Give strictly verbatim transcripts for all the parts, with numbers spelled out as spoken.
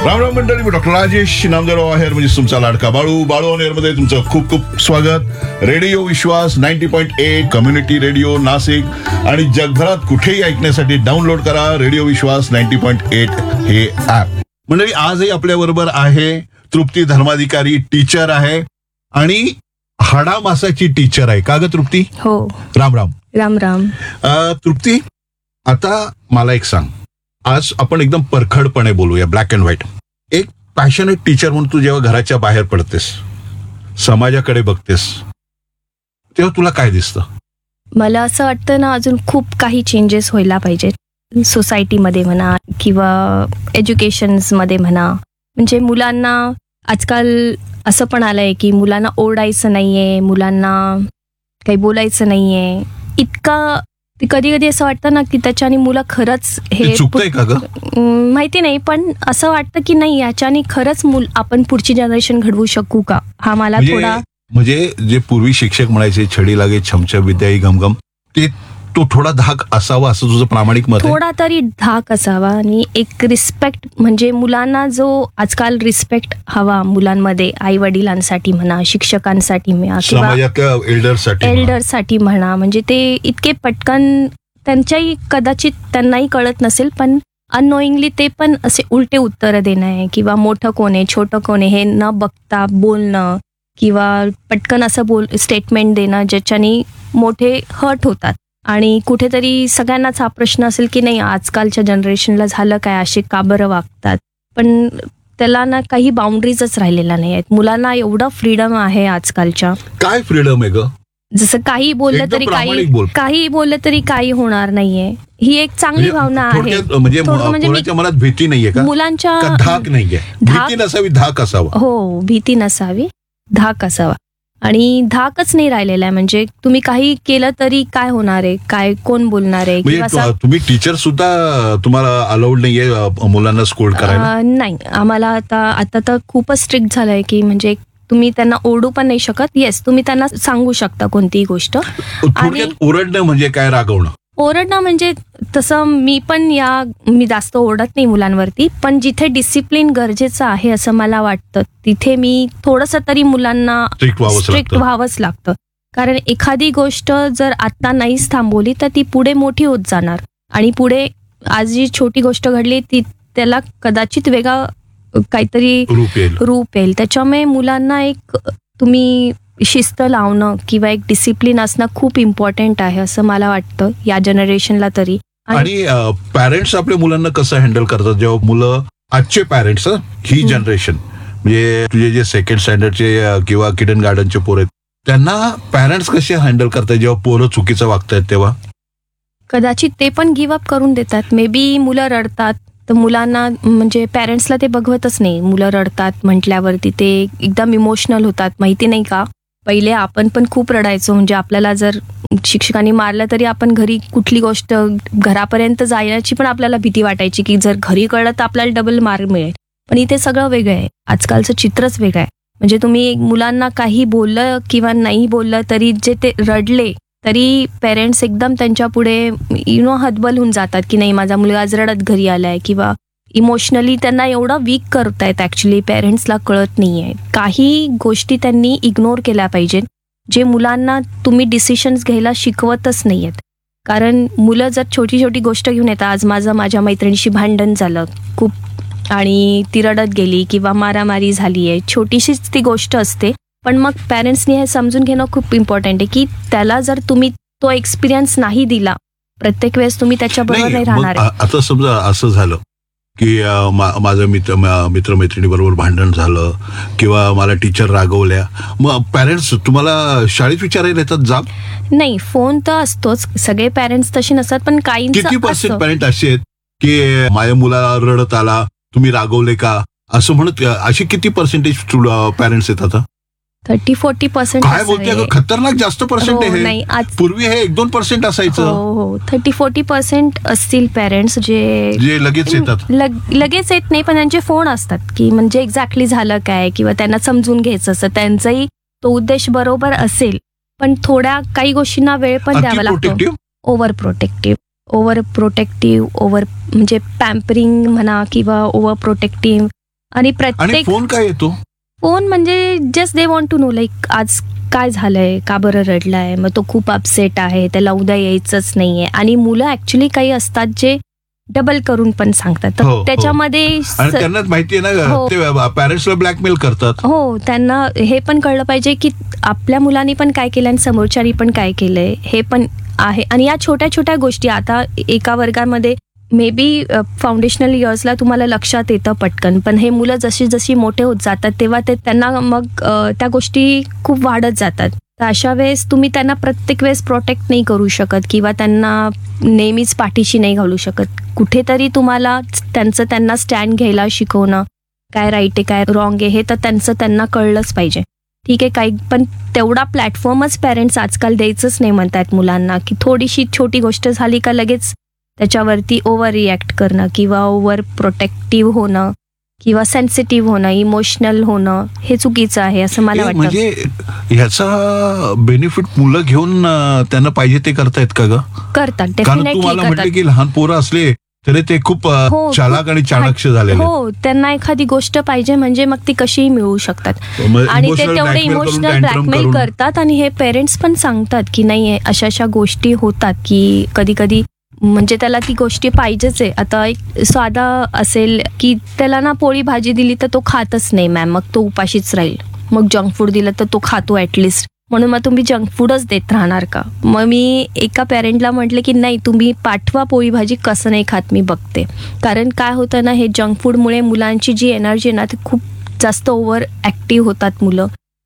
राम राम मंडळी, मी डॉक्टर राजेश नामदेवराव आहे, म्हणजे तुमचा लाडका बाळू. बाळू ऑन एअर मध्ये तुमचं खूप खूप स्वागत. रेडिओ विश्वास ninety point eight community radio Nashik आणि जगभरात कुठेही ऐकण्यासाठी डाउनलोड करा रेडिओ विश्वास नाईन्टी पॉईंट एट हे ऍप. मंडळी, आजही आपल्या बरोबर आहे तृप्ती धर्माधिकारी, टीचर आहे आणि हाडा मासाची टीचर आहे. का ग तृप्ती? हो. राम राम. राम राम. तृप्ती, आता मला एक सांग, आज आपण एकदम परखडपणे बोलूया, ब्लॅक अँड व्हाईट. एक पॅशनेट टीचर म्हणून तू जेव्हा घराच्या बाहेर पडतेस, समाजाकडे बघतेस, तेव्हा तुला काय दिसतं? मला असं वाटतं ना, अजून खूप काही चेंजेस व्हायला पाहिजेत सोसायटीमध्ये म्हणा किंवा एज्युकेशन्समध्ये म्हणा. म्हणजे मुलांना आजकाल असं पण आलंय की मुलांना ओरडायचं नाहीये, मुलांना काही बोलायचं नाहीये. इतका कधी कधी असं वाटतं ना की त्याच्याने मुलं खरंच हे चुकतंय का ग? माहिती नाही, पण असं वाटतं की नाही, याच्याने खरंच मुल आपण पुढची जनरेशन घडवू शकू का, हा मला थोडा. म्हणजे जे पूर्वी शिक्षक म्हणायचे, छडी लागे छमछम विद्याई गमगम, ते तो थोडा धाक असावा असं तुझं प्रामाणिक मत? थोडा तरी धाक असावा आणि एक रिस्पेक्ट, म्हणजे मुलांना जो आजकाल रिस्पेक्ट हवा मुलांमध्ये, आई वडिलांसाठी म्हणा, शिक्षकांसाठी म्हणा किंवा एल्डरसाठी एल्डरसाठी म्हणा. म्हणजे ते इतके पटकन, त्यांच्याही कदाचित त्यांनाही कळत नसेल, पण अननोईंगली ते पण असे उलटे उत्तर देणं आहे किंवा मोठं कोण आहे छोटं कोण आहे हे न बघता बोलणं किंवा पटकन असं बोल स्टेटमेंट देणं ज्याच्याने मोठे हर्ट होतात. आणि कुठेतरी सगळ्यांनाच हा प्रश्न असेल की नाही, आजकालच्या जनरेशनला झालं काय, असे का बरं वागतात. पण त्याला ना काही बाउंड्रीजच राहिलेल्या नाही आहेत. मुलांना एवढं फ्रीडम आहे आजकालच्या. काय फ्रीडम आहे ग? जसं काही बोललं तरी काही काही बोललं तरी काही होणार नाहीये, ही एक चांगली भावना आहे. म्हणजे मनात भीती नाहीये का? मुलांच्या धाक नाहीये. भीती नसावी, धाक असावा. हो, भीती नसावी, धाक असावा. आणि धाकच नाही राहिलेला आहे. म्हणजे तुम्ही काही केलं तरी काय होणार आहे, काय कोण बोलणार आहे. तुम्ही टीचर सुद्धा तुम्हाला अलाउड नाहीये मुलांना स्कोल्ड करायला? नाही, आम्हाला आता आता तर खूपच स्ट्रिक्ट झालंय की म्हणजे तुम्ही त्यांना ओरडू पण नाही शकत. येस, तुम्ही त्यांना सांगू शकता कोणतीही गोष्ट. आणि ओरडणं म्हणजे काय? रागवणं? ओरडणं म्हणजे तसं मी पण या मी जास्त ओरडत नाही मुलांवरती, पण जिथे डिसिप्लिन गरजेचं आहे असं मला वाटतं तिथे मी थोडंसं तरी मुलांना स्ट्रिक्ट व्हावंच लागतं. कारण एखादी गोष्ट जर आता नाहीच थांबवली तर ती पुढे मोठी होत जाणार आणि पुढे आज जी छोटी गोष्ट घडली ती त्याला कदाचित वेगळा काहीतरी रूप येईल. त्याच्यामुळे मुलांना एक तुम्ही शिस्त लावणं किंवा एक डिसिप्लिन असणं खूप इम्पॉर्टंट आहे असं मला वाटतं या जनरेशनला तरी. आणि पॅरेंट्स आपल्या मुलांना कसं हँडल करतात जेव्हा मुलं, आजचे पॅरेंट्स, ही जनरेशन म्हणजे तुझे जे सेकंड स्टँडर्डचे किंवा किडन गार्डनचे पोर आहेत, त्यांना पॅरेंट्स कसे हँडल करतात जेव्हा पोरं चुकीचं वागतायत तेव्हा? कदाचित ते पण गिव्ह अप करून देतात. मे बी मुलं रडतात तर मुलांना, म्हणजे पॅरेंट्सला ते बघवतच नाही. मुलं रडतात म्हटल्यावरती ते एकदम इमोशनल होतात. माहिती नाही का, पहिले आपण पण खूप रडायचो. म्हणजे आपल्याला जर शिक्षकांनी मारलं तरी आपण घरी कुठली गोष्ट घरापर्यंत जायची पण आपल्याला भीती वाटायची की जर घरी कळलं तर आपल्याला डबल मार मिळेल. पण इथे सगळं वेगळं आहे, आजकालचं चित्रच वेगळं आहे. म्हणजे तुम्ही मुलांना काही बोललं किंवा नाही बोललं तरी जे ते रडले तरी पेरेंट्स एकदम त्यांच्या पुढे यु नो हतबल होऊन जातात की नाही, माझा मुलगा आज रडत घरी आलाय, किंवा इमोशनली त्यांना एवढं वीक करतायत. ऍक्च्युली पेरेंट्सला कळत नाहीये. काही गोष्टी त्यांनी इग्नोर केल्या पाहिजेत जे मुलांना तुम्ही डिसिशन्स घ्यायला शिकवतच नाहीयेत. कारण मुलं जर छोटी छोटी गोष्ट घेऊन येतात, आज माझं माझ्या मैत्रिणीशी भांडण झालं खूप आणि ती रडत गेली किंवा मारामारी झाली आहे, छोटीशीच ती गोष्ट असते, पण मग पॅरेंट्सनी हे समजून घेणं खूप इम्पॉर्टंट आहे की त्याला जर तुम्ही तो एक्सपिरियन्स नाही दिला, प्रत्येक वेळेस तुम्ही त्याच्याबरोबर नाही राहणार. आता समजा असं झालं की माझं मित्र मित्रमैत्रिणी बरोबर भांडण झालं किंवा मला टीचर रागवल्या, मग पॅरेंट्स तुम्हाला शाळेत विचारायला येतात जाब? नाही, फोन तर असतोच. सगळे पॅरेंट्स तसे नसतात, पण काही किती पर्सेंट पॅरेंट असे आहेत की माझ्या मुलाला रडत आला, तुम्ही रागवले का, असं म्हणत असे किती पर्सेंटेज पॅरेंट्स आहेत आता? Thirty forty percent. काय बोलते, खतरनाक जास्त पर्सेंट आहे. पूर्वी हे एक दोन पर्सेंट असायचं. हो, थर्टी फोर्टी पर्सेंट असतील पेरेंट्स जे जे लगेच येतात. लगेच येत नाही, पण त्यांचे फोन असतात की म्हणजे एक्झॅक्टली झालं काय किंवा त्यांना समजून घ्यायचं असं. त्यांचाही तो उद्देश बरोबर असेल, पण थोड्या काही गोष्टींना वेळ पण द्यावा लागतो. Over protective over protective over म्हणजे पॅम्परिंग म्हणा किंवा ओव्हर प्रोटेक्टिव्ह आणि आणि प्रत्येक फोन काय येतो? फोन म्हणजे just they want to know like आज काय झालंय, का बरं रडलाय, मग तो खूप अपसेट आहे, त्याला उद्या यायचंच नाहीये. आणि मुलं ऍक्च्युली काही असतात जे डबल करून पण सांगतात, हो, तर हो. त्याच्यामध्ये आणि स- त्यांना माहिती आहे ना, हो. ते पॅरेंट्सला ब्लॅकमेल करतात. हो, त्यांना हे पण कळलं पाहिजे की आपल्या मुलांनी पण काय केलं आणि समोरच्यानी पण काय केलंय हे पण आहे. आणि या छोट्या छोट्या गोष्टी आता एका वर्गामध्ये मे बी फाउंडेशनल इयर्सला तुम्हाला लक्षात येतं पटकन, पण हे मुलं जशी जशी मोठे होत जातात तेव्हा ते त्यांना मग अ, त्या गोष्टी खूप वाढत जातात. तर अशा वेळेस तुम्ही त्यांना प्रत्येक वेळेस प्रोटेक्ट नाही करू शकत किंवा त्यांना नेहमीच पाठीशी नाही घालू शकत. कुठेतरी तुम्हाला त्यांचं त्यांना स्टँड घ्यायला शिकवणं, काय राईट आहे काय रॉंग आहे हे तर त्यांचं त्यांना कळलंच पाहिजे. ठीक आहे, काही पण तेवढा प्लॅटफॉर्मच पेरेंट्स आजकाल द्यायचंच नाही म्हणतात मुलांना, की थोडीशी छोटी गोष्ट झाली का लगेच त्याच्यावरती ओव्हर रिॲक्ट करणं किंवा ओव्हर प्रोटेक्टिव्ह होणं किंवा सेन्सिटिव्ह होणं, इमोशनल होणं हे चुकीचं आहे असं मला हे वाटतं. म्हणजे ह्याचा बेनिफिट मुलं घेऊन अं, त्यांना पाहिजे ते करतायत का ग? करतात, कारण डेफिनेटली तुम्हाला करतात. म्हटलं की लहान पोरं असले तरी ते खूप अं, हो, चालाक आणि चाणक्य झालेले आहेत. हो, त्यांना एखादी गोष्ट पाहिजे म्हणजे मग ती कशीही मिळू शकतात. मग आणि ते emotional तेवढे blackmail करून, इमोशनल tantrum ब्लॅकमेल करून. करतात आणि हे पेरेंट्स पण सांगतात की नाही अशा अशा गोष्टी होतात की कधी कधी म्हणजे त्याला ती गोष्टी पाहिजेच आहे. आता एक साधा असेल की त्याला ना पोळी भाजी दिली तर तो खातच नाही मॅम, मग तो उपाशीच राहील. मग जंक फूड दिलं तर तो खातो ॲटलिस्ट, म्हणून मग तुम्ही जंक फूडच देत राहणार का? मग मी एका पेरेंटला म्हटलं की नाही तुम्ही पाठवा पोळी भाजी, कसं नाही खात मी बघते. कारण काय होतं ना, हे जंक फूडमुळे मुलांची जी एनर्जी आहे ना ती खूप जास्त ओव्हर ॲक्टिव्ह होतात मुलं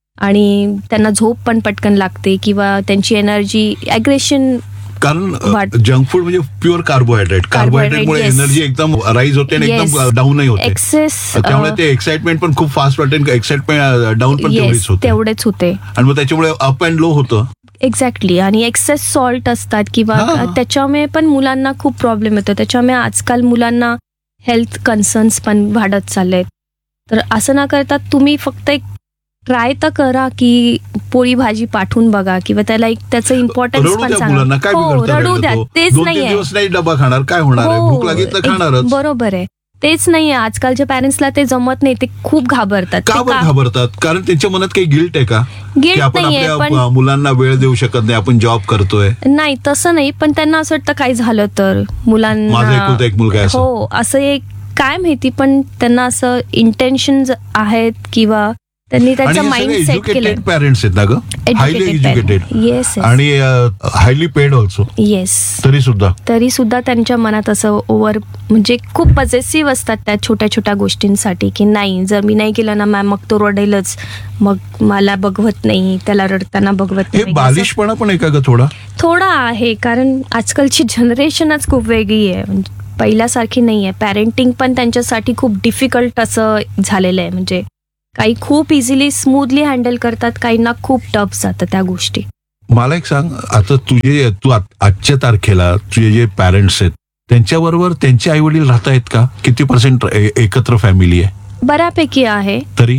आणि त्यांना झोप पण पटकन लागते किंवा त्यांची एनर्जी ॲग्रेशन. कारण वाट- जंक फूड म्हणजे pure carbohydrate, कार्बोहायड्रेटमुळे Carbohydrate, yes. Energy एकदम राईज होते आणि Yes. एकदम डाऊनही होते. एक्सेस त्यामुळे ते एक्साइटमेंट पण खूप फास्ट वाटते, एक्साइटमेंट डाऊन पण येस तेवढीच होते तेवढेच होते आणि मग त्याच्यामुळे अप अँड लो होतं. एक्झॅक्टली. आणि एक्सेस सॉल्ट असतात किंवा हा. त्याच्यामुळे पण मुलांना खूप प्रॉब्लेम येतो. त्याच्यामुळे आजकाल मुलांना हेल्थ कन्सर्न्स पण वाढत चाललेत. तर असं न करता तुम्ही फक्त एक ट्राय तर करा की पोळी भाजी पाठवून बघा किंवा त्याला एक त्याचं इम्पॉर्टन्स रडू पण द्या मुलांना, काय हो, बिघडतं रडू रडलं द्या, तो? तेच दोन तीन नाहीये. दिवस नाही डबा खाणार, काय होणार आहे? हो, भूक लागली तर एक- खाणारच. बरोबर आहे. तेच नाहीये, आजकालच्या पॅरेंट्सला ते जमत नाही, ते खूप घाबरतात. का ते बरं घाबरतात? कारण त्यांच्या मनात काही गिल्ट आहे का, की गिल्ट आपण नाहीये आपल्या पण अ, मुलांना वेळ देऊ शकत नाही, आपण जॉब करतोय. नाही तसं नाही, पण त्यांना असं वाटतं काय झालं तर माझा मुलांना एकुलता एक मुलगा आहे असं. हो असं एक काय माहिती, पण त्यांना असं इंटेन्शन आहेत किंवा त्यांनी आणि त्याचं हे माइंड सगळे सेट केलंय. एज्युकेटेड पॅरेंट्स आहेत ना ग, हायली एज्युकेटेड येस आणि हायली पेड ऑल्सो, येस. तरी सुद्धा तरी सुद्धा त्यांच्या मनात असं ओव्हर म्हणजे खूप पॉझेसिव्ह असतात त्या छोट्या छोट्या गोष्टींसाठी की नाही जर मी नाही केलं ना मॅम मग तो रडेलच, मग मला बघवत नाही, त्याला रडताना बघवत हे नाही. बालिशपणा पण आहे का ग थोडा? थोडा आहे, कारण आजकालची जनरेशनच खूप वेगळी आहे, म्हणजे पहिल्यासारखी नाही आहे. पॅरेंटिंग पण त्यांच्यासाठी खूप डिफिकल्ट असं झालेलं आहे. म्हणजे काही खूप इझिली स्मूथली हँडल करतात, काहींना खूप टफ जातं त्या गोष्टी. मला एक सांग, आता तुझे तू आ- आजच्या तारखेला तुझे जे पॅरेंट्स आहेत त्यांच्याबरोबर त्यांचे आई वडील राहत आहेत का? किती पर्सेंट एकत्र फॅमिली आहे? बऱ्यापैकी आहे, तरी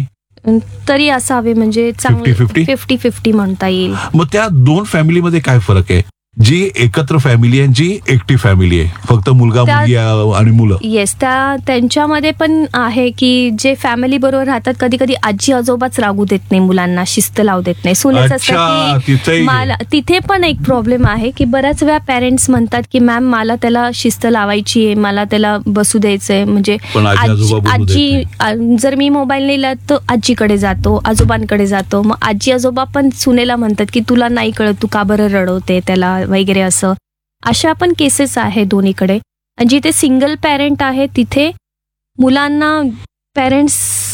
तरी असावे म्हणजे फिफ्टी फिफ्टी? फिफ्टी फिफ्टी म्हणता येईल. मग त्या दोन फॅमिलीमध्ये काय फरक आहे? जी एकत्र फॅमिली आहे, जी एकटी फॅमिली आहे, फक्त मुलगा त्या- मुलगी आ- आणि मुलं. येस, त्या त्यांच्यामध्ये पण आहे की जे फॅमिली बरोबर राहतात कधी कधी आजी आजोबाच रागू देत नाही मुलांना, शिस्त लावू देत नाही. सुनेच अच्छा, असतं तिथेही की मला तिथे पण एक प्रॉब्लेम आहे की बऱ्याच वेळा पेरेंट्स म्हणतात की मॅम मला त्याला शिस्त लावायची आहे, मला त्याला बसू द्यायचंय. म्हणजे पण आजी आजी आजोबा बोलू देत आजी आ- जर मी मोबाईल नाही लावत तर आजीकडे जातो, आजोबांकडे जातो. मग आजी आजोबा पण सुनेला म्हणतात की तुला नाही कळत, तू का बरं रडवते त्याला वगैरे असं. अशा पण केसेस आहे दोन्हीकडे. आणि जिथे सिंगल पॅरेंट आहे तिथे मुलांना पेरेंट्स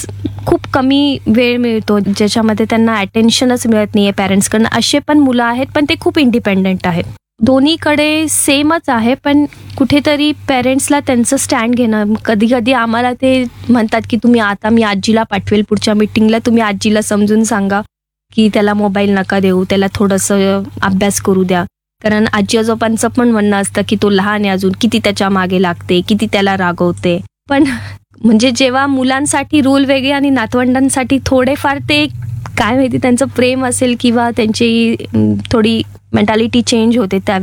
खूप कमी वेळ मिळतो, ज्याच्यामध्ये त्यांना अटेन्शनच मिळत नाहीये पेरेंट्सकडनं. असे पण मुलं आहेत, पण ते खूप इंडिपेंडेंट आहेत. दोन्हीकडे सेमच आहे, पण कुठेतरी पेरेंट्सला त्यांचं स्टँड घेणं. कधी कधी आम्हाला ते म्हणतात की तुम्ही आता मी आजीला पाठवेल पुढच्या मीटिंगला, तुम्ही आजीला समजून सांगा की त्याला मोबाईल नका देऊ, त्याला थोडंसं अभ्यास करू द्या. कारण आजी आजोबांचं पण म्हणणं असतं की तो लहान आहे अजून, किती त्याच्या मागे लागते, किती त्याला रागवते. पण म्हणजे जेव्हा मुलांसाठी रूल वेगळे आणि नातवंडांसाठी थोडेफार ते काय माहिती त्यांचं प्रेम असेल किंवा त्यांची अं, थोडी मेंटॅलिटी चेंज होते त्यावेळेस. पण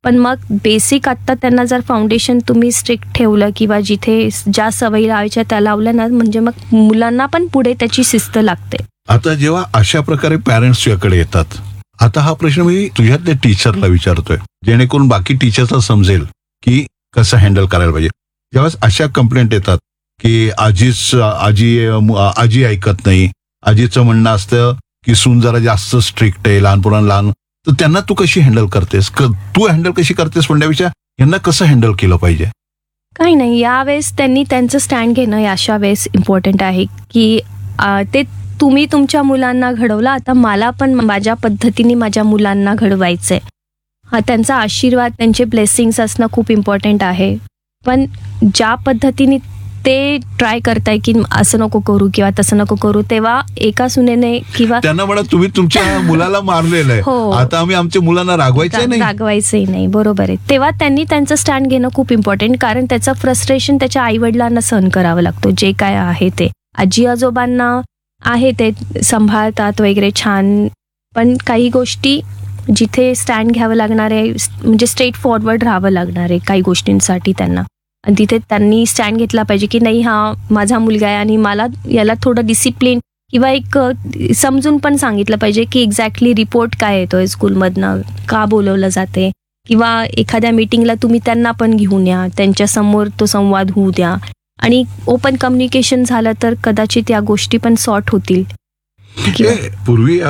पण मग बेसिक आत्ता त्यांना जर फाउंडेशन तुम्ही स्ट्रिक्ट ठेवलं किंवा जिथे ज्या सवयी लावायच्या त्या लावल्या ना, म्हणजे मग मुलांना पण पुढे त्याची शिस्त लागते. आता जेव्हा अशा प्रकारे पॅरेंट्स तुझ्याकडे येतात, आता हा प्रश्न मी तुझ्यातल्या टीचरला विचारतोय, जेणेकरून बाकी टीचरला समजेल की कसं हँडल करायला पाहिजे. जेव्हा अशा कंप्लेंट येतात की आजीच आजी आजी ऐकत नाही, आजीचं म्हणणं असतं की सून जरा जास्त स्ट्रिक्ट आहे, लहानपणा लहान, तर त्यांना तू कशी हँडल करतेस, तू हँडल कशी करतेस म्हणण्यापेक्षा यांना कसं हँडल केलं पाहिजे? काही नाही, यावेळेस त्यांनी त्यांचं स्टँड घेणं अशा वेळेस इम्पॉर्टंट आहे की अं, ते तुम्ही तुमच्या मुलांना घडवलं, आता मला पण माझ्या पद्धतीने माझ्या मुलांना घडवायचंय. हा त्यांचा आशीर्वाद, त्यांचे ब्लेसिंग्स असणं खूप इम्पॉर्टंट आहे. पण ज्या पद्धतीने ते ट्राय करताय की असं नको करू किंवा तसं नको करू, तेव्हा एका सुनेने किंवा त्यांना म्हणा तुम्ही तुमच्या मुलाला मारलेलं आहे, हो. आता आम्ही आमच्या मुलांना रागवायचं नाही, रागवायचंही नाही, बरोबर आहे. तेव्हा त्यांनी त्यांचं स्टँड घेणं खूप इम्पॉर्टंट, कारण त्याचं फ्रस्ट्रेशन त्याच्या आई वडिलांना सहन करावं लागतो. जे काय आहे ते आजी आजोबांना आहे ते सांभाळतात वगैरे छान, पण काही गोष्टी जिथे स्टँड घ्यावं लागणार आहे, म्हणजे स्ट्रेट फॉरवर्ड राहावं लागणार आहे काही गोष्टींसाठी त्यांना, आणि तिथे त्यांनी स्टँड घेतला पाहिजे की नाही हा माझा मुलगा आहे आणि मला याला थोडं डिसिप्लिन किंवा एक समजून पण सांगितलं पाहिजे की एक्झॅक्टली रिपोर्ट काय येतोय स्कूलमधनं, का बोलवलं जाते, किंवा एखाद्या मीटिंगला तुम्ही त्यांना पण घेऊन या, त्यांच्यासमोर तो संवाद होऊ द्या आणि ओपन कम्युनिकेशन झालं तर कदाचित या गोष्टी पण सॉर्ट होतील. पूर्वी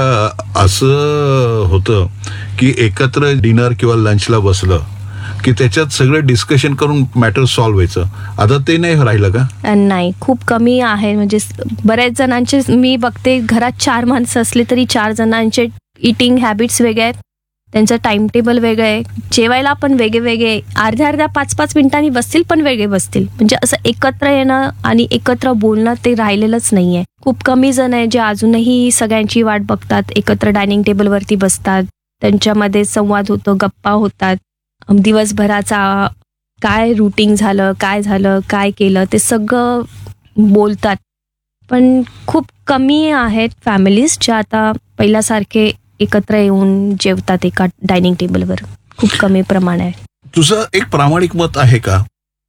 असं होतं की एकत्र डिनर किंवा लंचला बसलं की त्याच्यात सगळं डिस्कशन करून मॅटर सॉल्व्ह व्हायचं, आता ते नाही राहिलं का? नाही, खूप कमी आहे. म्हणजे बऱ्याच जणांचे मी बघते, घरात चार माणसं असले तरी चार जणांचे इटिंग हॅबिट्स वेगळे आहेत, त्यांचं टाइम टेबल वेगळं आहे, जेवायला पण वेगळे वेगळे, अर्ध्या अर्ध्या पाच पाच मिनिटांनी बसतील पण वेगळे बसतील. म्हणजे असं एकत्र येणं आणि एकत्र बोलणं ते राहिलेलंच नाहीये. खूप कमी जण आहे जे अजूनही सगळ्यांची वाट बघतात, एकत्र डायनिंग टेबलवरती बसतात, त्यांच्यामध्ये संवाद होतो, गप्पा होतात, दिवसभराचा काय रुटीन झालं, काय झालं, काय केलं ते सगळं बोलतात. पण खूप कमी आहेत फॅमिलीज ज्या आता पहिल्यासारखे एकत्र येऊन जेवतात एका डायनिंग टेबलवर, खूप कमी प्रमाण आहे. तुझं एक प्रामाणिक मत आहे का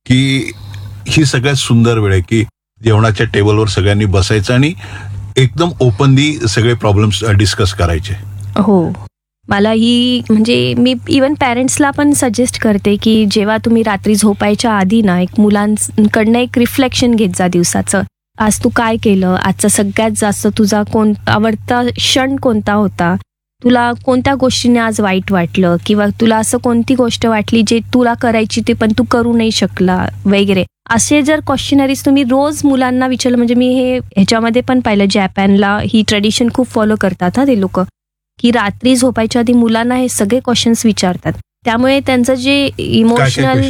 की ही सगळ्यात सुंदर वेळ आहे की जेवणाच्या टेबलवर सगळ्यांनी बसायचं आणि एकदम ओपनली सगळे प्रॉब्लेम्स डिस्कस करायचे? हो, मला ही म्हणजे मी इवन पॅरेंट्सला पण सजेस्ट करते की जेव्हा तुम्ही रात्री झोपायच्या आधी ना एक मुलांकडनं एक रिफ्लेक्शन घेत जा दिवसाचं. आज तू काय केलं, आजचा सगळ्यात जास्त तुझा कोण आवडता क्षण कोणता होता, तुला कोणत्या गोष्टीने आज वाईट वाटलं, किंवा तुला असं कोणती गोष्ट वाटली जे तुला करायची ते पण तू करू नाही शकला वगैरे. असे जर क्वेश्चनरीज तुम्ही रोज मुलांना विचारलं, म्हणजे मी हे ह्याच्यामध्ये पण पाहिलं, जपानला ही ट्रेडिशन खूप फॉलो करतात हा ते लोक, की रात्री झोपायच्या आधी मुलांना हे सगळे क्वेश्चन्स विचारतात. त्यामुळे त्यांचं जे इमोशनल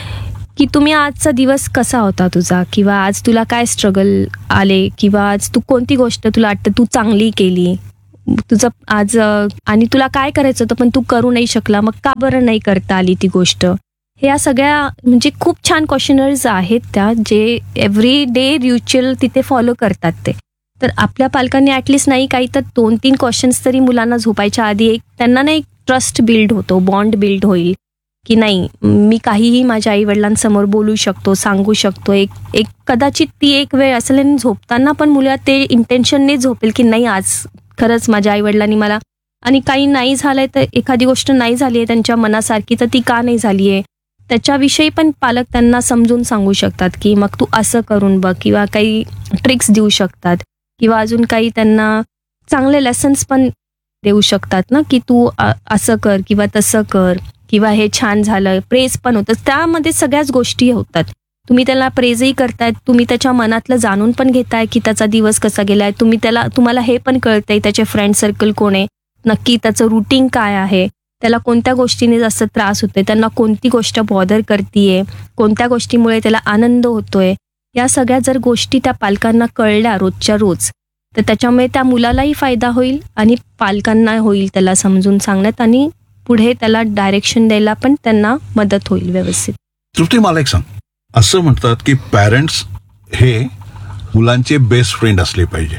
की तुम्ही आजचा दिवस कसा होता तुझा, किंवा आज तुला काय स्ट्रगल आले, किंवा आज तू कोणती गोष्ट तुला वाटतं तू चांगली केली, तुझं आज आणि तुला काय करायचं होतं पण तू करू नाही शकला, मग का बरं नाही करता आली ती गोष्ट. हे या सगळ्या म्हणजे खूप छान क्वेश्चनर्स आहेत त्या जे एव्हरी डे रिच्युअल तिथे फॉलो करतात ते. तर आपल्या पालकांनी ॲटलिस्ट नाही काही तर दोन तीन क्वेश्चन्स तरी मुलांना झोपायच्या आधी एक त्यांना ना एक ट्रस्ट बिल्ड होतो, बॉन्ड बिल्ड होईल की नाही मी काहीही माझ्या आई वडिलांसमोर बोलू शकतो, सांगू शकतो. एक एक कदाचित ती एक वेळ असेल आणि झोपताना पण मुलं ते इंटेन्शनने झोपेल की नाही आज खरंच माझ्या आई वडिलांनी मला, आणि काही नाही झालंय तर एखादी गोष्ट नाही झाली आहे त्यांच्या मनासारखी तर ती का नाही झाली आहे त्याच्याविषयी पण पालक त्यांना समजून सांगू शकतात की मग तू असं करून बघ, किंवा काही ट्रिक्स देऊ शकतात, किंवा अजून काही त्यांना चांगले लेसन्स पण देऊ शकतात ना की तू असं कर किंवा तसं कर, किंवा हे छान झालं, प्रेज पण होतं. त्यामध्ये सगळ्याच गोष्टी होतात. तुम्ही त्याला प्रेजही करतायत, तुम्ही त्याच्या मनातलं जाणून पण घेताय की त्याचा दिवस कसा गेलाय, तुम्ही त्याला तुम्हाला हे पण कळतंय त्याचे फ्रेंड सर्कल कोण आहे, नक्की त्याचं रुटीन काय आहे, त्याला कोणत्या गोष्टीने जास्त त्रास होतोय, त्यांना कोणती गोष्ट बॉदर करतीये, कोणत्या गोष्टीमुळे त्याला आनंद होतोय. या सगळ्या जर गोष्टी त्या पालकांना कळल्या रोजच्या रोज तर त्याच्यामुळे त्या मुलालाही फायदा होईल आणि पालकांना होईल त्याला समजून सांगण्यात, आणि पुढे त्याला डायरेक्शन द्यायला पण त्यांना मदत होईल व्यवस्थित. तृप्ती, मला एक सांग, असं म्हणतात की पॅरेंट्स हे मुलांचे बेस्ट फ्रेंड असले पाहिजे,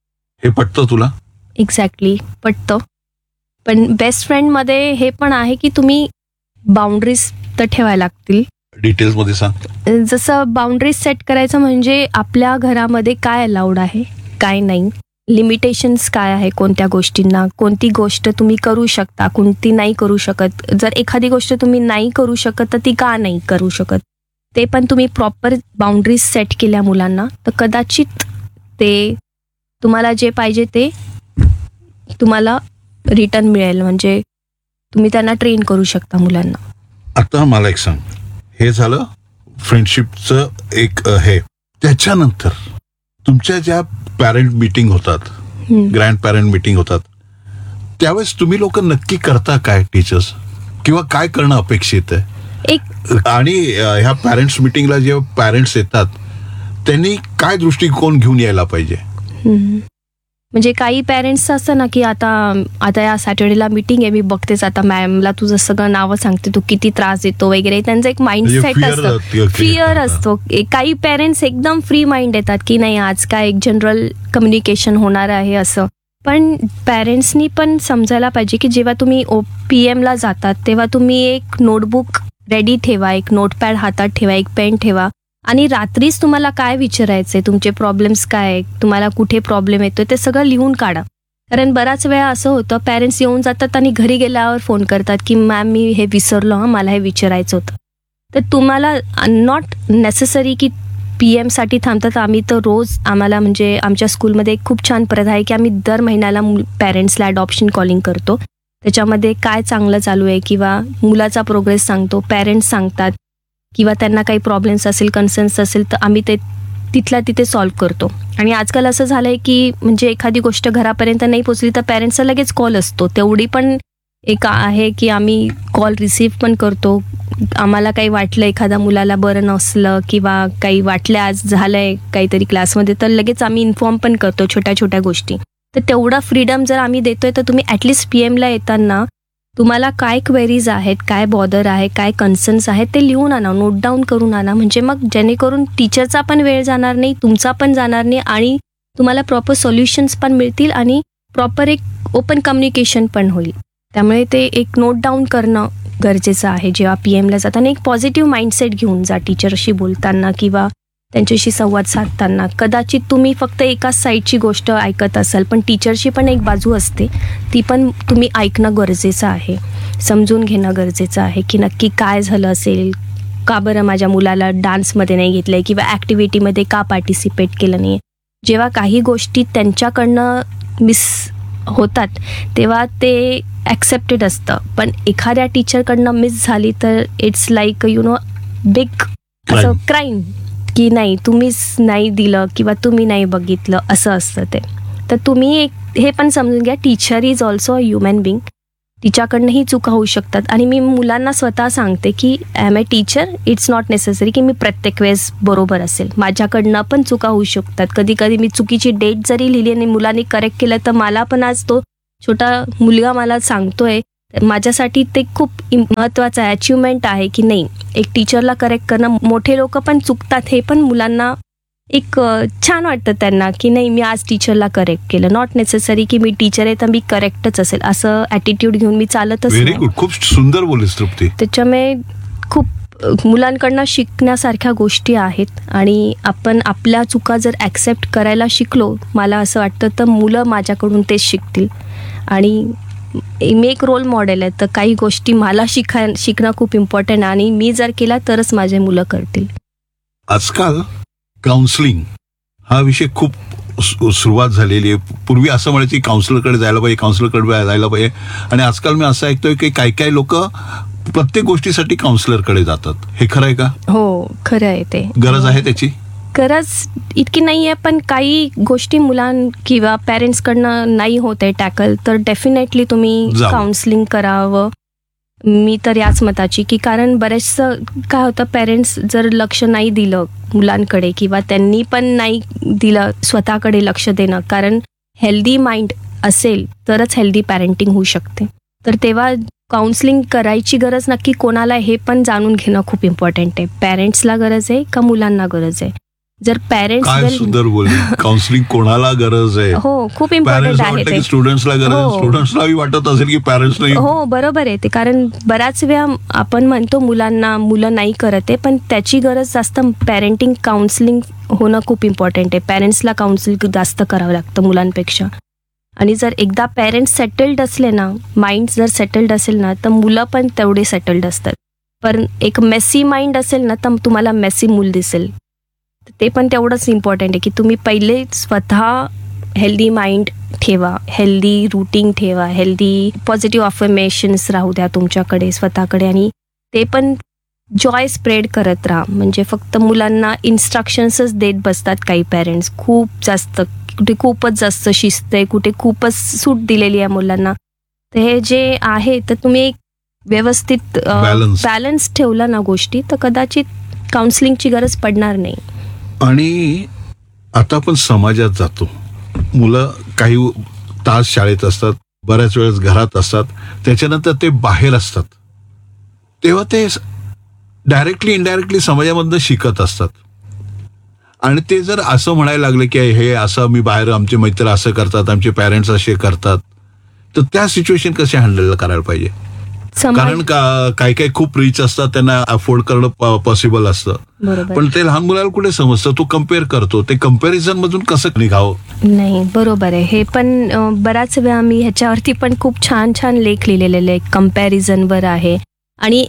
हे पटतं तुला? एक्झॅक्टली पटतं, पण बेस्ट फ्रेंडमध्ये हे पण आहे की तुम्ही बाउंड्रीज तर ठेवायला लागतील. डिटेल्स मध्ये सांग. जसं बाउंड्रीज सेट करायचं म्हणजे आपल्या घरामध्ये काय अलाउड आहे, काय नाही, लिमिटेशन्स काय आहे, कोणत्या गोष्टींना, कोणती गोष्ट तुम्ही करू शकता, कोणती नाही करू शकत. जर एखादी गोष्ट तुम्ही नाही करू शकत तर ती का नाही करू शकत, ते पण तुम्ही प्रॉपर बाउंड्रीज सेट केल्या मुलांना तर कदाचित ते तुम्हाला जे पाहिजे ते तुम्हाला रिटर्न मिळेल. म्हणजे तुम्ही त्यांना ट्रेन करू शकता मुलांना. आता मला एक सांग, हे झालं फ्रेंडशिपचं एक अ, हे त्याच्यानंतर तुमच्या ज्या पॅरेंट मीटिंग होतात, ग्रँड पॅरेंट मीटिंग होतात, त्यावेळेस तुम्ही लोक नक्की करता काय टीचर्स, किंवा काय करणं अपेक्षित आहे? एक आणि अ, ह्या पॅरेंट्स मीटिंगला जे पॅरेंट्स येतात त्यांनी काय दृष्टिकोन घेऊन यायला पाहिजे? हम्म. म्हणजे काही पेरेंट्स असतं ना की आता आता या सॅटर्डेला मीटिंग आहे, मी बघतेच आता मॅमला तुझं सगळं नावं सांगते, तू किती त्रास देतो वगैरे, त्यांचं एक माइंडसेट म्हणजे fear, असतं, uh, create फिअर करतात. असतो. ए- काही पेरेंट्स एकदम फ्री माइंड येतात की नाही आज काय एक जनरल कम्युनिकेशन होणार आहे असं. पण पेरेंट्सनी पण समजायला पाहिजे की जेव्हा तुम्ही ओ पी एमला जातात तेव्हा तुम्ही एक नोटबुक रेडी ठेवा, एक नोटपॅड हातात ठेवा, एक पेन ठेवा आणि रात्रीच तुम्हाला काय विचारायचंय, तुमचे प्रॉब्लेम्स काय आहे, तुम्हाला कुठे प्रॉब्लेम येतोय ते सगळं लिहून काढा. कारण बराच वेळा असं होतं पॅरेंट्स येऊन जातात आणि घरी गेल्यावर फोन करतात की मॅम मी हे विसरलो, हं मला हे विचारायचं होतं. तर तुम्हाला नॉट नेसेसरी की पी एमसाठी थांबतात. आम्ही तर रोज आम्हाला म्हणजे आमच्या स्कूलमध्ये एक खूप छान प्रथा आहे की आम्ही दर महिन्याला पॅरेंट्सला अडॉप्शन कॉलिंग करतो. त्याच्यामध्ये काय चांगलं चालू आहे किंवा मुलाचा प्रोग्रेस सांगतो, पेरेंट्स सांगतात किंवा त्यांना काही प्रॉब्लेम्स असेल, कन्सर्न्स असेल तर आम्ही ते तिथल्या तिथे सॉल्व्ह करतो. आणि आजकाल असं झालं आहे की म्हणजे एखादी गोष्ट घरापर्यंत नाही पोचली तर पॅरेंट्सचा लगेच कॉल असतो. तेवढी पण एक आहे की आम्ही कॉल रिसीव्ह पण करतो. आम्हाला काही वाटलं, एखाद्या मुलाला बरं नसलं किंवा काही वाटलं आज झालंय काहीतरी क्लासमध्ये तर लगेच आम्ही इन्फॉर्म पण करतो छोट्या छोट्या गोष्टी. तर तेवढा फ्रीडम जर आम्ही देतोय तर तुम्ही ॲटलिस्ट पी एमला येताना तुम्हाला काय क्वेरीज आहेत, काय बॉदर आहे, काय कन्सर्न्स आहेत ते लिहून आणा, नोट डाऊन करून आणा. म्हणजे मग जेणेकरून टीचरचा पण वेळ जाणार नाही, तुमचा पण जाणार नाही आणि तुम्हाला प्रॉपर सोल्युशन्स पण मिळतील आणि प्रॉपर एक ओपन कम्युनिकेशन पण होईल. त्यामुळे ते एक नोट डाऊन करणं गरजेचं आहे जेव्हा पी एमला जाताना. एक पॉझिटिव्ह माइंडसेट घेऊन जा टीचरशी बोलताना किंवा त्यांच्याशी संवाद साधताना. कदाचित तुम्ही फक्त एकाच साईडची गोष्ट ऐकत असाल पण टीचरची पण एक बाजू असते, ती पण तुम्ही ऐकणं गरजेचं आहे, समजून घेणं गरजेचं आहे की नक्की काय झालं असेल, का बरं माझ्या मुलाला डान्समध्ये नाही घेतलं आहे किंवा ॲक्टिव्हिटीमध्ये का पार्टिसिपेट केलं नाही. जेव्हा काही गोष्टी त्यांच्याकडनं मिस होतात तेव्हा ते ॲक्सेप्टेड असतं, पण एखाद्या टीचरकडनं मिस झाली तर it's like you know big असं क्राईम की नाही तुम्हीच नाही दिलं किंवा तुम्ही नाही बघितलं असं असतं ते. तर तुम्ही एक हे पण समजून घ्या, teacher is also a human being, तिच्याकडनंही चुका होऊ शकतात. आणि मी मुलांना स्वतः सांगते की I am a teacher, it's not necessary की मी प्रत्येक वेळेस बरोबर असेल, माझ्याकडनं पण चुका होऊ शकतात. कधी कधी मी चुकीची डेट जरी लिहिली आणि मुलांनी करेक्ट केलं तर मला पण आज तो छोटा मुलगा मला सांगतोय, माझ्यासाठी ते खूप महत्त्वाचं आहे, अचिव्हमेंट आहे की नाही एक टीचरला करेक्ट करणं. मोठे लोक पण चुकतात हे पण मुलांना एक छान वाटतं त्यांना की नाही मी आज टीचरला करेक्ट केलं, नॉट नेसेसरी की मी टीचर आहे तर मी करेक्टच असेल असं ॲटिट्यूड घेऊन मी चालतच व्हेरी नाही. गुड, खूप सुंदर बोललीस तृप्ती. त्याच्यामुळे खूप मुलांकडनं शिकण्यासारख्या गोष्टी आहेत आणि आपण आपल्या चुका जर ॲक्सेप्ट करायला शिकलो, मला असं वाटतं तर मुलं माझ्याकडून तेच शिकतील. आणि मी एक रोल मॉडेल आहे तर काही गोष्टी मला शिकाय शिकणं खूप इम्पॉर्टंट आहे आणि मी जर केला तरच माझे मुलं करतील. आजकाल काउन्सिलिंग हा विषय खूप सु- सुरुवात झालेली आहे. पूर्वी असं म्हणायचं की काउन्सिलरकडे जायला पाहिजे, काउन्सिलरकडे जायला पाहिजे, आणि आजकाल मी असं ऐकतोय की काही काही लोक प्रत्येक गोष्टीसाठी काउन्सिलरकडे जातात. हे खरं आहे का? हो खरं आहे ते. गरज आहे त्याची? गरज इतकी नाही आहे, पण काही गोष्टी मुलां किंवा पॅरेंट्सकडनं नाही होत आहे टॅकल तर डेफिनेटली तुम्ही जावं. काउन्सिलिंग करावं. मी तर याच मताची की कारण बरेचसं काय होतं, पेरेंट्स जर लक्ष नाही दिलं मुलांकडे किंवा त्यांनी पण नाही दिलं स्वतःकडे लक्ष देणं, कारण हेल्दी माइंड असेल तरच हेल्दी पॅरेंटिंग होऊ शकते. तर तेव्हा काउन्सिलिंग करायची गरज नक्की कोणाला हे पण जाणून घेणं खूप इम्पॉर्टंट आहे. पॅरेंट्सला गरज आहे का मुलांना गरज आहे. जर पॅरेंट्स काय सुंदर बोलली. काउन्सिलिंग कोणाला गरज आहे? हो, खूप इम्पॉर्टंट पॅरेंट्सला आहे वाटतं ते. की स्टुडंट्सला गरज, हो. स्टुडंट्सलाही वाटत असेल की पॅरेंट्स नाही. हो, बरोबर आहे ते. कारण बऱ्याच वेळा आपण म्हणतो मुलांना मुलं नाही करत आहे, पण त्याची गरज जास्त पॅरेंटिंग काउन्सिलिंग होणं खूप इम्पॉर्टंट आहे. पॅरेंट्सला काउन्सिलिंग जास्त करावं लागतं मुलांपेक्षा. आणि जर एकदा पेरेंट्स सेटल्ड असले ना, माइंड जर सेटल्ड असेल ना, तर मुलं पण तेवढे सेटल्ड असतात. पण एक मेसी माइंड असेल ना, तर तुम्हाला मेसी मूल दिसेल. ते पण तेवढंच इम्पॉर्टंट आहे की तुम्ही पहिले स्वतः हेल्दी माइंड ठेवा, हेल्दी रूटीन ठेवा, हेल्दी पॉझिटिव्ह अफर्मेशन्स राहू द्या तुमच्याकडे स्वतःकडे. आणि ते पण जॉय स्प्रेड करत राहा. म्हणजे फक्त मुलांना इन्स्ट्रक्शन्सच देत बसतात काही पेरेंट्स. खूप जास्त, कुठे खूपच जास्त शिस्त आहे, कुठे खूपच सूट दिलेली आहे मुलांना. तर हे जे आहे तर तुम्ही एक व्यवस्थित Balance. बॅलन्स ठेवला ना गोष्टी, तर कदाचित काउन्सिलिंगची गरज पडणार नाही. आणि आता आपण समाजात जातो, मुलं काही तास शाळेत असतात, बऱ्याच वेळेस घरात असतात, त्याच्यानंतर ते बाहेर असतात, तेव्हा ते डायरेक्टली इनडायरेक्टली समाजामधनं शिकत असतात. आणि ते जर असं म्हणायला लागले की हे असं मी बाहेर, आमचे मित्र असं करतात, आमचे पॅरेंट्स असे करतात, तर त्या सिच्युएशन कसे हँडल करायला पाहिजे? कारण का काही काही खूप रिच असतात, त्यांना अफोर्ड करणं पॉसिबल असतं, बरोबर. पण ते लहान मुलाला कुठे समजतं? तो कम्पेअर करतो, ते कम्पॅरिझन मधून कसं निघावं? नाही, बरोबर आहे. हे पण अं, बराच वेळा मी ह्याच्यावरती पण खूप छान छान लेख लिहिलेले कम्पॅरिझनवर आहे. आणि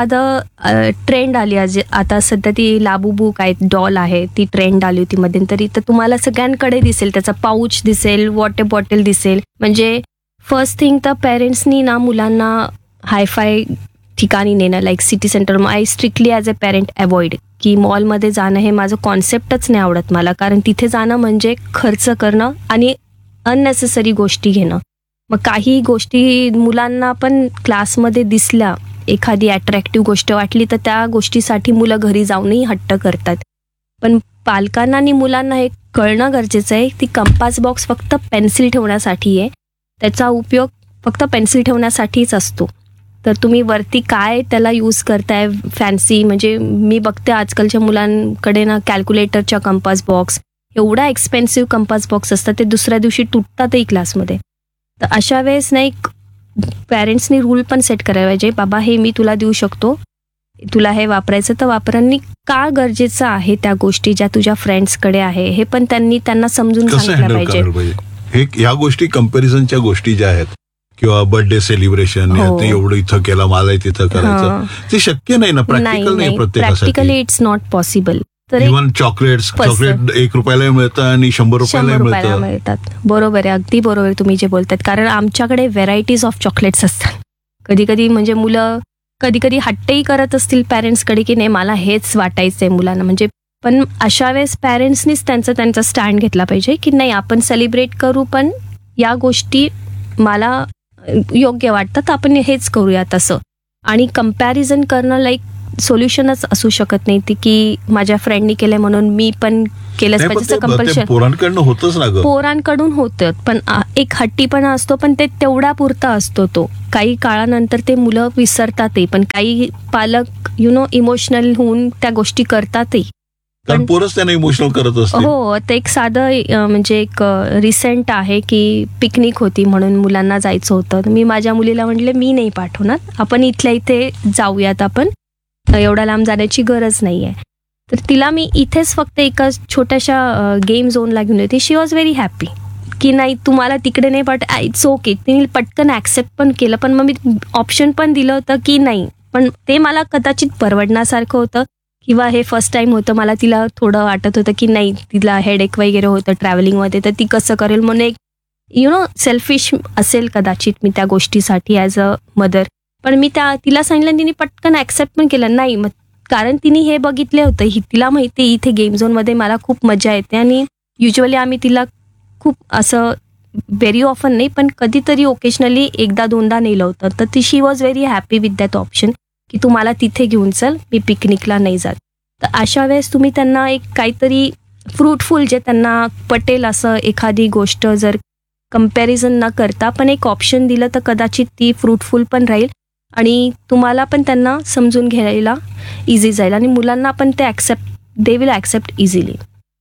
एखादं ट्रेंड आली आज, आता सध्या ती लाबूबू काय डॉल आहे, ती ट्रेंड आली होती मध्यंतरी, तर तुम्हाला सगळ्यांकडे दिसेल, त्याचा पाऊच दिसेल, वॉटर बॉटल दिसेल. म्हणजे फर्स्ट थिंग तर पेरेंट्सनी ना मुलांना हायफाय ठिकाणी नेणं, like city centre, I strictly as a parent avoid की मॉलमध्ये जाणं हे माझं कॉन्सेप्टच नाही आवडत मला. कारण तिथे जाणं म्हणजे खर्च करणं आणि अननेसेसरी गोष्टी घेणं. मग काही गोष्टी मुलांना पण क्लासमध्ये दिसल्या, एखादी अट्रॅक्टिव्ह गोष्ट वाटली, तर त्या गोष्टीसाठी मुलं घरी जाऊनही हट्ट करतात. पण पालकांना आणि मुलांना हे कळणं गरजेचं आहे, ती कंपास बॉक्स फक्त पेन्सिल ठेवण्यासाठी आहे, त्याचा उपयोग फक्त पेन्सिल ठेवण्यासाठीच असतो. तर तुम्ही वरती काय त्याला यूज करताय फॅन्सी, म्हणजे मी बघते आजकालच्या मुलांकडे ना कॅल्क्युलेटरच्या कंपास बॉक्स, एवढा एक्सपेन्सिव्ह कंपास बॉक्स असतात, ते दुसऱ्या दिवशी तुटतातही क्लासमध्ये. तर अशा वेळेस नाही, पॅरेंट्सनी रूल पण सेट करायला पाहिजे, बाबा हे मी तुला देऊ शकतो, तुला हे वापरायचं तर वापरांनी का गरजेचं आहे, त्या गोष्टी ज्या तुझ्या फ्रेंड्सकडे आहे हे पण त्यांनी त्यांना समजून कसं सांगितलं हँडल पाहिजे. करायला पाहिजे? हे या गोष्टी कम्पॅरिझनच्या गोष्टी ज्या आहेत, किंवा बर्थडे सेलिब्रेशन, हो. एवढं इथं केलं, मला तिथं करायचं, हां. ते शक्य नाही ना, नाही प्रॅक्टिकल नाही नाही प्रत्येकासाठी. Practically it's not possible. तर एक इव्हन चॉकलेट्स, पस- चॉकलेट एक रुपयाला मिळतं आणि शंभर रुपयाला शंभर रुपयाला मिळतं. मिळतात. बरोबर आहे, अगदी बरोबर आहे तुम्ही जे बोलतात. कारण आमच्याकडे व्हेरायटीज ऑफ चॉकलेट्स असतात. कधी कधी म्हणजे मुलं कधी कधी हट्टही करत असतील पॅरेंट्सकडे की नाही मला हेच वाटायचंय मुलांना. म्हणजे पण अशा वेळेस पॅरेंट्सनीच त्यांचा त्यांचा स्टँड घेतला पाहिजे की नाही, आपण सेलिब्रेट करू, पण या गोष्टी मला योग्य वाटतात, आपण हेच करूया तसं. आणि कम्पॅरिझन करणं लाईक सोल्युशनच असू शकत नाही ती की माझ्या फ्रेंडनी केलंय म्हणून मी पण केलंच नाही, पण पाहिजे, ते- कंपल्शन ते पोरांकडनं होतच ना ग. पोरांकडून होतं. पण आ, एक हट्टीपणा असतो, पण ते तेवढा पुरता असतो तो. काही काळानंतर ते मुलं विसरतातही, पण काही पालक यु नो इमोशनल होऊन त्या गोष्टी करतातही. कारण पोरच त्यांना इमोशनल करत असते. हो, ते एक साधं अ, म्हणजे एक रिसेंट आहे की पिकनिक होती म्हणून मुलांना जायचं होतं. तर मी माझ्या मुलीला म्हटले मी नाही पाठवणार, आपण इथल्या इथे जाऊयात, आपण एवढा लांब जाण्याची गरज नाही आहे. तर तिला मी इथेच फक्त एका छोट्याशा गेम झोनला घेऊन होती. शी वॉज व्हेरी हॅपी की नाही तुम्हाला तिकडे नाही, बट इट्स ओके. तिने पटकन ॲक्सेप्ट पण केलं. पण मग मी ऑप्शन पण दिलं होतं की नाही, पण ते मला कदाचित परवडण्यासारखं होतं किंवा हे फर्स्ट टाइम होतं. मला तिला थोडं वाटत होतं की नाही, तिला हेडेक वगैरे होतं ट्रॅव्हलिंगमध्ये, तर ती कसं करेल म्हणून एक यु नो सेल्फिश असेल कदाचित मी त्या गोष्टीसाठी ॲज अ मदर. पण मी त्या तिला सांगितलं, तिने पटकन ॲक्सेप्ट पण केलं. नाही मग कारण तिने हे बघितले होतं, ही तिला माहिती आहे इथे गेम झोनमध्ये मला खूप मजा येते आणि युजली आम्ही तिला खूप असं व्हेरी ऑफन नाही, पण कधीतरी ओकेजनली एकदा दोनदा नेलं होतं. तर ती शी was very happy with that option की तू मला तिथे घेऊन चल, मी पिकनिकला नाही जात. तर अशा वेळेस तुम्ही त्यांना एक काहीतरी फ्रूटफुल, जे त्यांना पटेल असं एखादी गोष्ट जर कम्पॅरिझन न करता पण एक ऑप्शन दिलं, तर कदाचित ती फ्रूटफुल पण राहील आणि तुम्हाला पण त्यांना समजून घ्यायला इझी जाईल आणि मुलांना पण ते accept they will accept easily.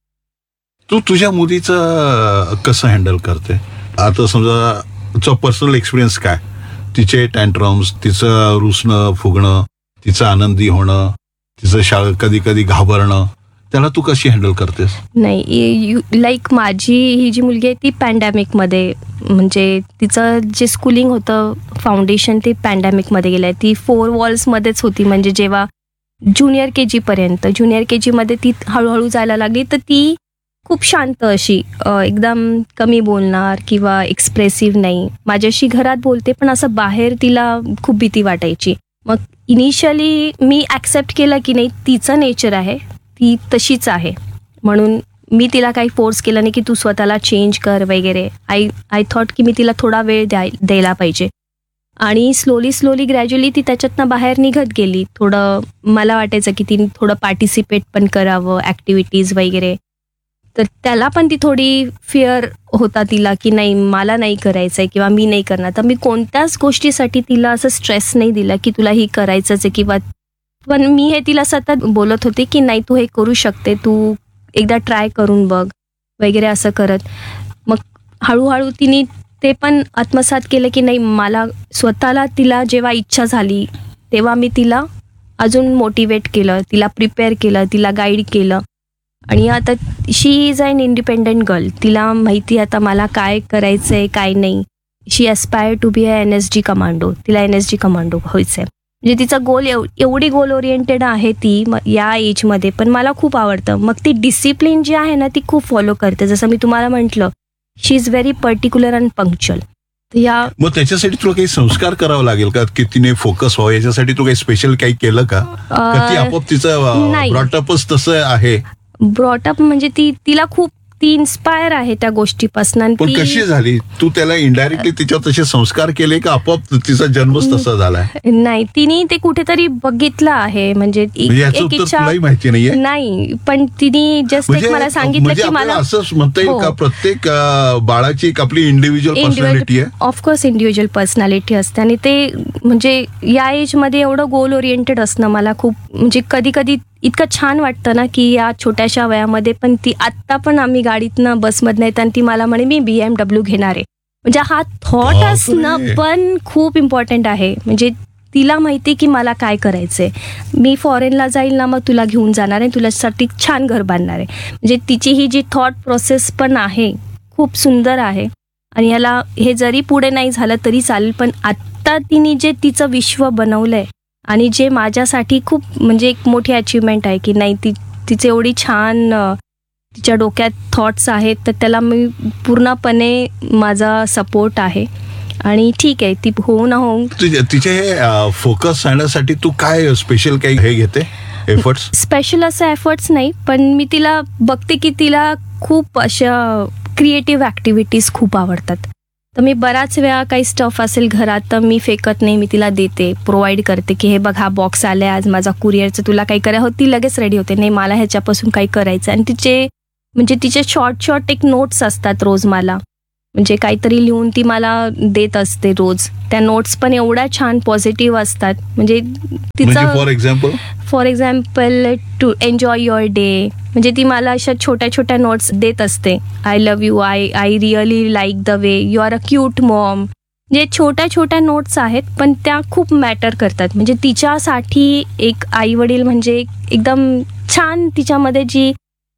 तू तुझ्या मुलीचं कसं हँडल करते? आता समजा तुझा पर्सनल एक्सपिरियन्स काय, तिचे टँट्रम्स, तिचं रुसणं फुगणं, तिचं आनंदी होणं, तिचं शाळा कधी कधी घाबरणं, त्याला तू कशी हँडल करतेस? नाही, लाईक माझी ही जी मुलगी आहे ती पॅन्डेमिकमध्ये, म्हणजे तिचं जे स्कूलिंग होतं फाउंडेशन ते पॅन्डेमिकमध्ये गेलं आहे. ती फोर वॉल्समध्येच होती, म्हणजे जेव्हा ज्युनियर के जीपर्यंत. ज्युनियर के जीमध्ये ती हळूहळू जायला लागली तर ती खूप शांत अशी, अ, एकदम कमी बोलणार किंवा एक्सप्रेसिव्ह नाही. माझ्याशी घरात बोलते पण असं बाहेर तिला खूप भीती वाटायची. मग इनिशियली मी ॲक्सेप्ट केलं की नाही, तिचं नेचर आहे, ती तशीच आहे, म्हणून मी तिला काही फोर्स केलं नाही की तू स्वतःला चेंज कर वगैरे. आय आय थॉट की मी तिला थोडा वेळ द्याय द्यायला पाहिजे. आणि स्लोली स्लोली ग्रॅज्युअली ती त्याच्यातनं बाहेर निघत गेली. थोडं मला वाटायचं की तिने थोडं पार्टिसिपेट पण करावं ॲक्टिव्हिटीज वगैरे. तर त्याला पण ती थोडी फिअर होता तिला की नाही मला नाही करायचं आहे किंवा मी नाही करणार. तर मी कोणत्याच गोष्टीसाठी तिला असं स्ट्रेस नाही दिला की तुला ही करायचंच आहे किंवा, पण मी हे तिला सतत बोलत होते की नाही तू हे करू शकते, तू एकदा ट्राय करून बघ वगैरे असं करत. मग हळूहळू तिने ते पण आत्मसात केलं की नाही मला स्वतःला, तिला जेव्हा इच्छा झाली तेव्हा मी तिला अजून मोटिवेट केलं, तिला प्रिपेअर केलं, तिला गाईड केलं. आणि आता शी इज अन इंडिपेंडंट गर्ल. तिला माहिती आता मला काय करायचं आहे काय नाही. शी aspire to be a N S G commando. तिला एन एस जी कमांडो व्हायचं आहे. म्हणजे तिचा गोल एव एवढी गोल ओरिएंटेड आहे ती या एजमध्ये, पण मला खूप आवडतं. मग ती डिसिप्लिन जी आहे ना ती खूप फॉलो करते. जसं मी तुम्हाला म्हटलं, शी is very particular and punctual. या मग त्याच्यासाठी तुला काही संस्कार करावं लागेल का की तिने फोकस व्हावं, याच्यासाठी तू काही स्पेशल काही केलं का? का ती आपोआप तिचं नाही. ब्रॉटअपच तसं आहे? ब्रॉटअप म्हणजे ती तिला खूप ती इन्स्पायर आहे त्या गोष्टीपासून. पण कशी झाली? तू त्याला इनडायरेक्टली तिच्यावर तसे संस्कार केले का आपोआप तिचा जन्मच तसा झालाय? नाही, तिने ते कुठेतरी बघितलं आहे, म्हणजे एक म्हणजे याचं एक उत्तर इच्छा तुलाही माहिती नाहीये? नाही, पण तिने जस्ट एक मला सांगितलं म्हणजे की आपल्याला मला असं म्हणता येईल हो. का प्रत्येक अं, बाळाची एक आपली इंडिव्हिज्युअल पर्सनॅलिटी आहे? ऑफकोर्स इंडिव्हिज्युअल पर्सनॅलिटी असते. आणि ते म्हणजे या एजमध्ये एवढं गोल ओरिएंटेड असणं मला खूप, म्हणजे कधी कधी इतकं छान वाटतं ना की या छोट्याशा वयामध्ये पण ती, आत्ता पण आम्ही गाडीतनं बसमधनं येत आणि ती मला म्हणे मी बी एम डब्ल्यू घेणार आहे. म्हणजे हा थॉट बापरे. असणं पण खूप इम्पॉर्टंट आहे. म्हणजे तिला माहिती की मला काय करायचंय, मी फॉरेनला जाईल ना मग तुला घेऊन जाणार आहे, तुझ्यासाठी छान घर बांधणार आहे. म्हणजे तिची ही जी थॉट प्रोसेस पण आहे खूप सुंदर आहे. आणि याला हे जरी पुढे नाही झालं तरी चालेल, पण आत्ता तिने जे तिचं विश्व बनवलंय आणि जे माझ्यासाठी खूप म्हणजे एक मोठी अचिव्हमेंट आहे की नाही, ती तिचे एवढी छान तिच्या डोक्यात थॉट्स आहेत, तर त्याला मी पूर्णपणे माझा सपोर्ट आहे. आणि ठीक आहे, ती होऊ ना होऊ. तिचे हे फोकस आणण्यासाठी तू काय स्पेशल काही हे घेते एफर्ट्स? स्पेशल असं एफर्ट्स नाही, पण मी तिला बघते की तिला खूप अशा क्रिएटिव्ह ॲक्टिव्हिटीज खूप आवडतात. तर मी बराच वेळा काही स्टफ असेल घरात तर मी फेकत नाही, मी तिला देते, प्रोव्हाइड करते की हे बघ हा बॉक्स आलाय आज माझा कुरिअरचं, तुला काही करा. हो, ती लगेच रेडी होते, नाही मला ह्याच्यापासून काही करायचं. आणि तिचे म्हणजे तिचे शॉर्ट शॉर्ट एक नोट्स असतात रोज, मला म्हणजे काहीतरी लिहून ती मला देत असते रोज. त्या नोट्स पण एवढ्या छान पॉझिटिव्ह असतात. म्हणजे तिचं for example for example two enjoy your day, म्हणजे ती मला अशा छोट्या छोट्या नोट्स देत असते. I love you, I I really like the way you are a cute Maugham. म्हणजे छोट्या छोट्या नोट्स आहेत पण त्या खूप मॅटर करतात. म्हणजे तिच्यासाठी एक आई वडील म्हणजे एकदम छान, तिच्यामध्ये जी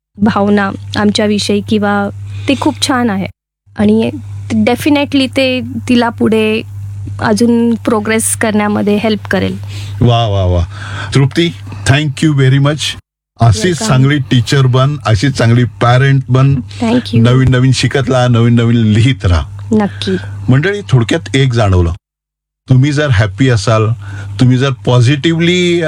भावना आमच्याविषयी किंवा ते खूप छान आहे. आणि डेफिनेटली ते तिला पुढे अजून प्रोग्रेस करण्यामध्ये हेल्प करेल. वा वा वा तृप्ती, थँक्यू व्हेरी मच. अशीच चांगली टीचर बन, अशीच चांगली पॅरेंट बन. थँक्यू. नवीन नवीन शिकत राहा, नवीन नवीन लिहित राहा. नक्की. मंडळी, थोडक्यात एक जाणवलं, तुम्ही जर हॅपी असाल, तुम्ही जर पॉझिटिव्हली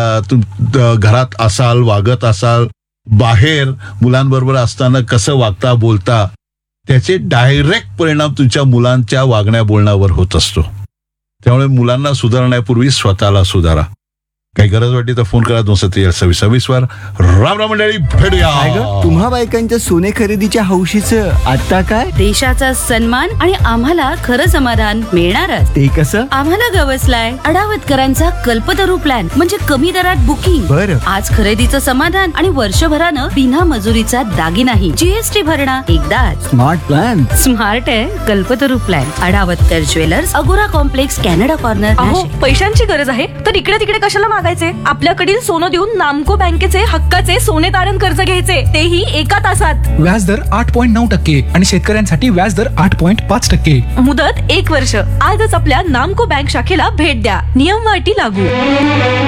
घरात असाल, वागत असाल, बाहेर मुलांबरोबर असताना कसं वागता बोलता, त्याचे डायरेक्ट परिणाम तुमच्या मुलांच्या वागण्या बोलण्यावर होत असतो. त्यामुळे मुलांना सुधारण्यापूर्वी स्वतःला सुधारा. काही गरज वाटली तर फोन करा दोनशे त्रेचाळीस सव्वीस सव्वीस वर. राम राम मंडळी, भेटूया. काय ग तुम्हा बायकांच्या सोने खरेदीच्या हौशीचं आता काय? देशाचा सन्मान आणि आम्हाला खरं समाधान मिळणारच. ते कसं? आम्हाला गवसलाय अडावतकरांचा कल्पतरू प्लॅन, म्हणजे कमी दरात बुकिंग. बरं. आज खरेदीचं समाधान आणि वर्षभरानं बिना मजुरीचा दागिनाही. जीएसटी भरणा एकदाच. Smart plan. स्मार्ट आहे कल्पतरू प्लॅन. अडावतकर ज्वेलर्स, अगोरा कॉम्प्लेक्स, कॅनडा कॉर्नर, अहो, नाशिक. पैशांची गरज आहे तर इकडे तिकडे कशाला मागायचे? आपल्याकडील सोनं देऊन नामको बँकेचे हक्काचे सोने तारण कर्ज घ्यायचे, तेही एका तासात. व्याजदर आठ पॉईंट नऊ टक्के आणि शेतकऱ्यांसाठी व्याजदर आठ पॉईंट पाच टक्के. मुदत एक वर्ष. आजच आपल्या नामको बँक शाखेला भेट द्या. नियम व अटी लागू.